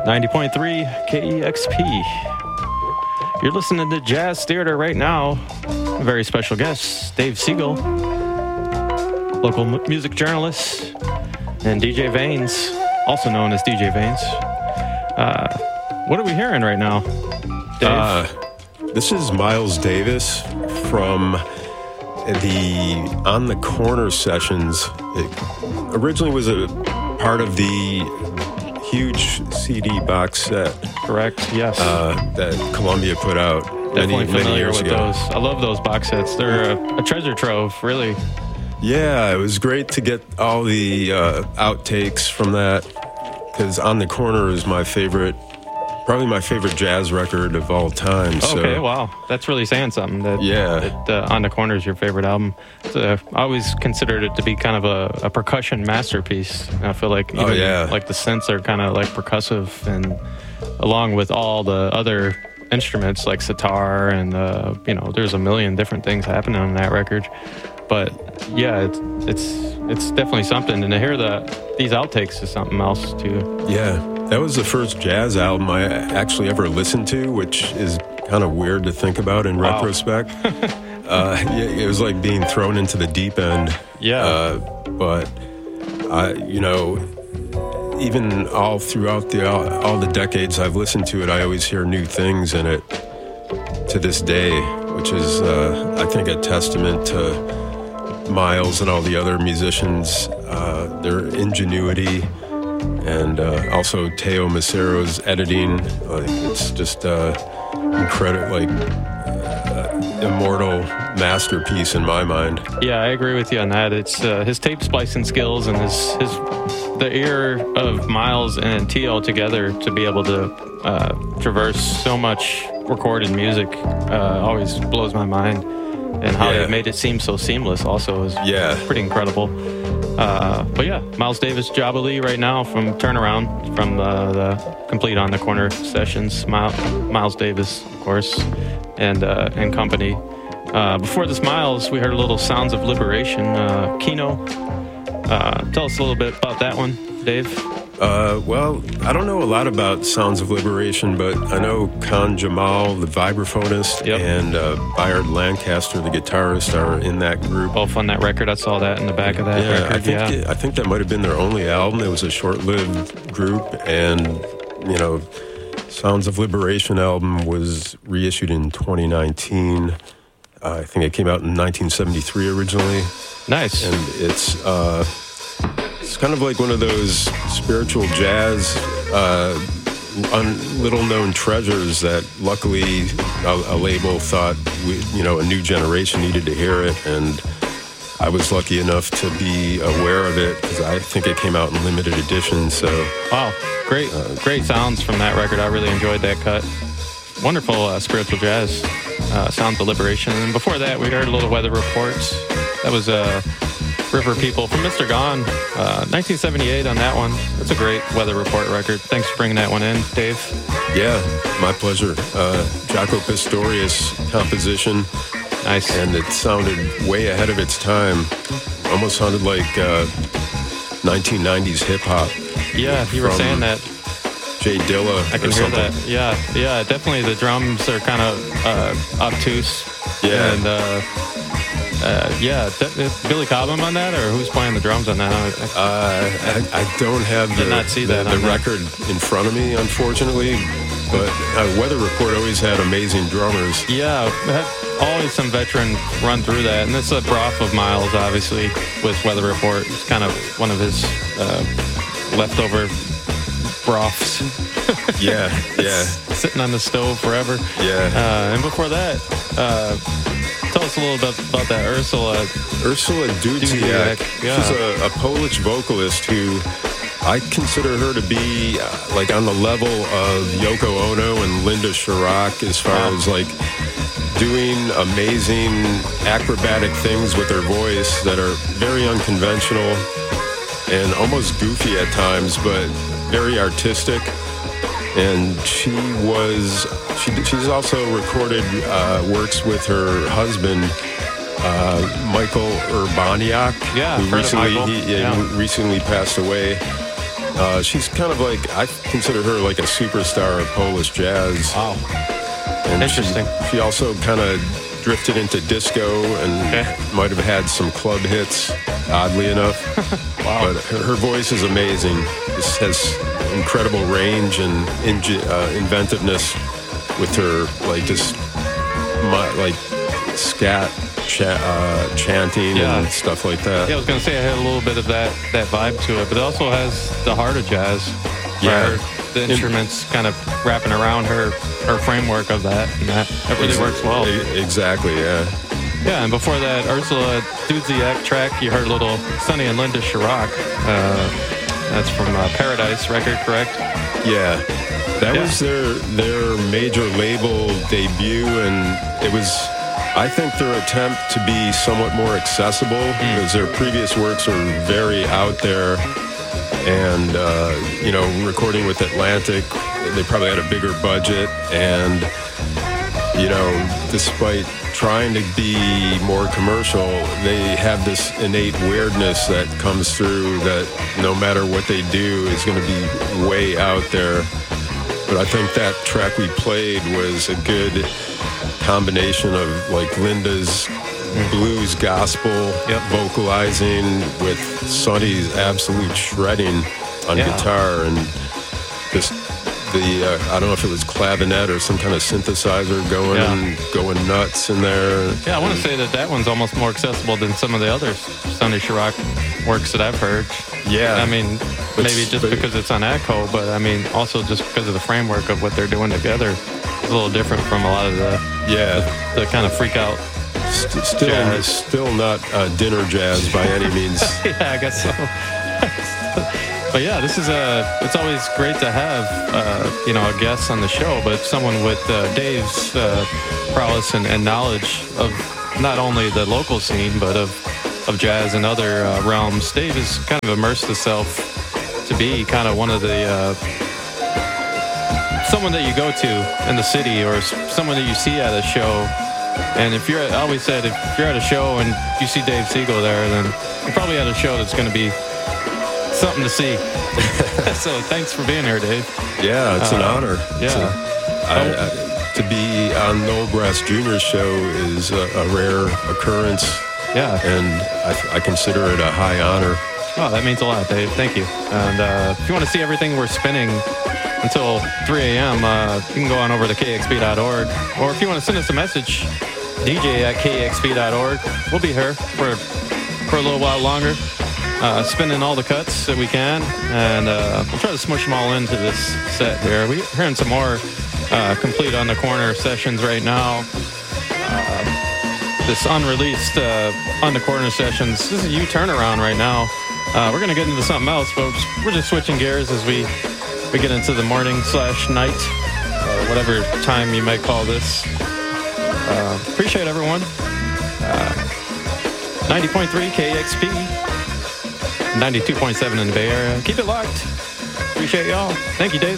90.3 KEXP. You're listening to Jazz Theater right now. A very special guest, Dave Siegel, local music journalist, and DJ Vanes, also known as DJ Vanes. What are we hearing right now, Dave? This is Miles Davis from the On the Corner sessions. It originally was a part of the huge CD box set. Correct, yes. That Columbia put out Definitely many familiar years with ago. those. I love those box sets. They're a treasure trove, really. Yeah, it was great to get all the outtakes from that, because On the Corner is probably my favorite jazz record of all time. Okay, wow. That's really saying something. That On the Corner is your favorite album. I always considered it to be kind of a percussion masterpiece. I feel like even like the synths are kind of like percussive, and along with all the other instruments like sitar and there's a million different things happening on that record. But yeah, it's definitely something, and to hear these outtakes is something else too. Yeah, that was the first jazz album I actually ever listened to, which is kind of weird to think about in retrospect. It was like being thrown into the deep end. Yeah, but even all throughout all the decades I've listened to it, I always hear new things in it to this day, which is I think a testament to Miles and all the other musicians, their ingenuity, and also Teo Macero's editing. It's just incredible, immortal masterpiece in my mind. Yeah, I agree with you on that. It's his tape splicing skills and the ear of Miles and Teo together to be able to traverse so much recorded music always blows my mind. And how they made it seem so seamless also is pretty incredible. But yeah, Miles Davis, Jabba Lee right now from Turnaround, from the Complete On the Corner sessions. Miles Davis, of course, and company. Before this Miles, we heard a little Sounds of Liberation, Kino. Tell us a little bit about that one, Dave. Well, I don't know a lot about Sounds of Liberation, but I know Khan Jamal, the vibraphonist, and Bayard Lancaster, the guitarist, are in that group. Both on that record. I saw that in the back of that record. I think that might have been their only album. It was a short-lived group, and, Sounds of Liberation album was reissued in 2019. I think it came out in 1973 originally. Nice. And it's kind of like one of those spiritual jazz, little-known treasures that luckily a label thought a new generation needed to hear it, and I was lucky enough to be aware of it because I think it came out in limited edition. So wow, great sounds from that record. I really enjoyed that cut. Wonderful spiritual jazz, Sounds of Liberation. And before that, we heard a little Weather Reports. That was River People from Mr. Gone, 1978 on that one. That's a great Weather Report record. Thanks for bringing that one in, Dave. Yeah, my pleasure. Jaco Pastorius composition. Nice. And it sounded way ahead of its time. Almost sounded like 1990s hip-hop. Yeah, you were saying that. Jay Dilla. I can hear that. Yeah, definitely the drums are kind of obtuse. Yeah. And Billy Cobham on that, or who's playing the drums on that? I don't have the record in front of me, unfortunately. But Weather Report always had amazing drummers. Yeah, had always some veteran run through that. And it's a broth of Miles, obviously, with Weather Report. It's kind of one of his leftover broths. Yeah. Sitting on the stove forever. Yeah. And before that, tell us a little bit about that Ursula Dudziak. Yeah. She's a Polish vocalist who I consider her to be on the level of Yoko Ono and Linda Chirac as far as doing amazing acrobatic things with her voice that are very unconventional and almost goofy at times, but very artistic. And she's also recorded works with her husband, Michael Urbaniak, who recently passed away. She's kind of like, I consider her like a superstar of Polish jazz. Wow. And Interesting. She also kind of drifted into disco and might have had some club hits, oddly enough. Wow. But her voice is amazing. This has incredible range and inventiveness with her, like, just like scat chanting and stuff like that. Yeah, I was going to say I had a little bit of that vibe to it, but it also has the heart of jazz. Yeah. The instruments kind of wrapping around her framework of that, and that really works well. Exactly, yeah. Yeah, and before that, Ursula Dudziak track, you heard a little Sonny and Linda Chirac. That's from Paradise record, correct? Yeah. That was their major label debut, and it was, I think, their attempt to be somewhat more accessible, because their previous works were very out there. And, recording with Atlantic, they probably had a bigger budget. And, despite trying to be more commercial, they have this innate weirdness that comes through that no matter what they do is going to be way out there. But I think that track we played was a good combination of, like, Linda's blues gospel vocalizing with Sonny's absolute shredding on guitar, and just the I don't know if it was clavinet or some kind of synthesizer going nuts in there. Yeah, I want to say that one's almost more accessible than some of the other Sonny Chirac works that I've heard. Yeah. I mean, maybe just because it's on Echo, but I mean also just because of the framework of what they're doing together. It's a little different from a lot of the kind of freak out Still not dinner jazz by any means. Yeah, I guess so. But yeah, it's always great to have, a guest on the show, but someone with Dave's prowess and knowledge of not only the local scene, but of jazz and other realms. Dave has kind of immersed himself to be kind of one of the, someone that you go to in the city, or someone that you see at a show. And I always said, if you're at a show and you see Dave Siegel there, then you're probably at a show that's going to be something to see. So thanks for being here, Dave. Yeah, it's an honor. Yeah. To be on Noel Brass Jr.'s show is a rare occurrence. Yeah. And I consider it a high honor. Oh, that means a lot, Dave. Thank you. And if you want to see everything we're spinning until 3 a.m., you can go on over to kxp.org. Or if you want to send us a message, dj@kxp.org. We'll be here for a little while longer, spinning all the cuts that we can. And we'll try to smush them all into this set here. We're hearing some more Complete on the Corner sessions right now. This unreleased On the Corner sessions. This is a U-turnaround right now. We're going to get into something else, folks. We're just switching gears as we get into the morning/night, whatever time you might call this. Appreciate everyone. 90.3 KXP, 92.7 in the Bay Area. Keep it locked. Appreciate y'all. Thank you, Dave.